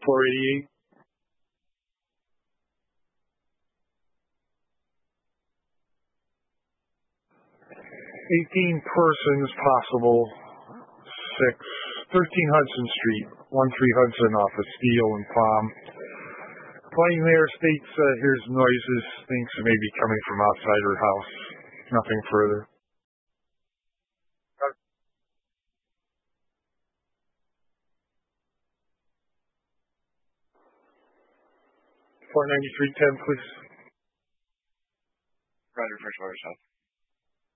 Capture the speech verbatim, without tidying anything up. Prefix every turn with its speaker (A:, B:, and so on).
A: four eighty-eight. eighteen persons possible. Six. thirteen Hudson Street. one three Hudson off of Steele and Palm. Playing there states uh, hears noises, thinks it may be coming from outside her house. Nothing further. four ninety-three ten, please.
B: Roger, first order, South.